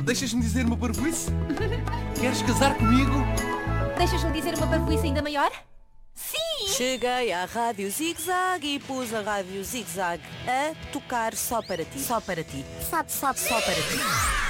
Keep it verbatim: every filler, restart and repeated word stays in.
deixas-me dizer uma parvoíce? Queres casar comigo? Deixas-me dizer uma parvoíce ainda maior? Sim! Cheguei à Rádio Zig Zag e pus a Rádio Zig Zag a tocar só para ti. Só para ti. Só, só, só para ti.